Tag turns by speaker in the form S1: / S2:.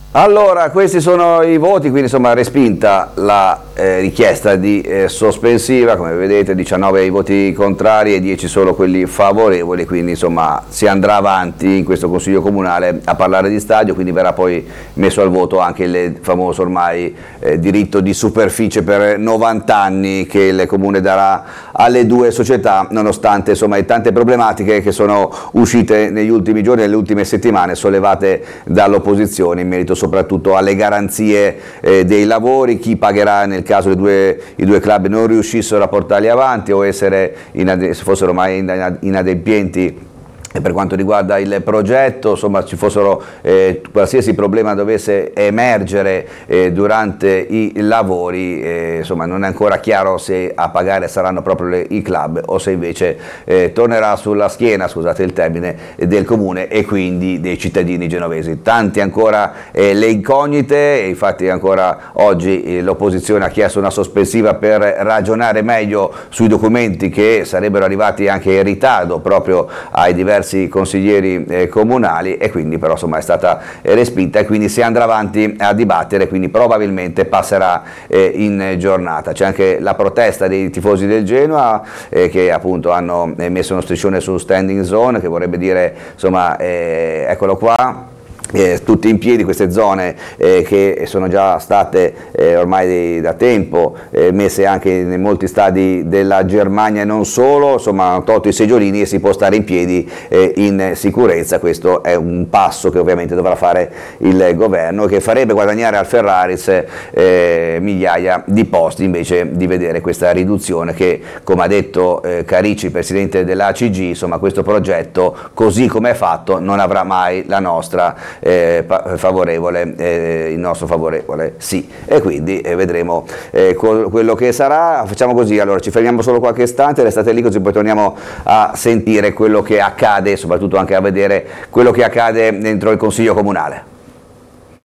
S1: Allora, questi sono i voti, quindi insomma respinta la richiesta di sospensiva, come vedete 19 i voti contrari e 10 solo quelli favorevoli, quindi insomma si andrà avanti in questo Consiglio Comunale a parlare di stadio, quindi verrà poi messo al voto anche il famoso ormai diritto di superficie per 90 anni che il Comune darà alle due società, nonostante insomma le tante problematiche che sono uscite negli ultimi giorni e nelle ultime settimane sollevate dall'opposizione in merito soprattutto alle garanzie dei lavori, chi pagherà nel caso i due club non riuscissero a portarli avanti o se fossero mai inadempienti per quanto riguarda il progetto, insomma ci fossero qualsiasi problema dovesse emergere durante i lavori, insomma non è ancora chiaro se a pagare saranno proprio i club o se invece tornerà sulla schiena, scusate il termine, del comune e quindi dei cittadini genovesi. Tanti ancora le incognite, e infatti ancora oggi l'opposizione ha chiesto una sospensiva per ragionare meglio sui documenti che sarebbero arrivati anche in ritardo proprio ai diversi consiglieri comunali, e quindi però insomma è stata respinta e quindi si andrà avanti a dibattere, quindi probabilmente passerà in giornata. C'è anche la protesta dei tifosi del Genoa che appunto hanno messo uno striscione su standing zone, che vorrebbe dire insomma eccolo qua, tutte in piedi queste zone che sono già state ormai da tempo messe anche in molti stadi della Germania e non solo, insomma hanno tolto i seggiolini e si può stare in piedi in sicurezza. Questo è un passo che ovviamente dovrà fare il governo e che farebbe guadagnare al Ferraris migliaia di posti, invece di vedere questa riduzione che, come ha detto Caricci, presidente dell'ACG, insomma questo progetto così come è fatto non avrà mai la nostra favorevole, il nostro favorevole sì, e quindi vedremo quello che sarà. Facciamo così, allora ci fermiamo solo qualche istante, restate lì così poi torniamo a sentire quello che accade, soprattutto anche a vedere quello che accade dentro il Consiglio Comunale.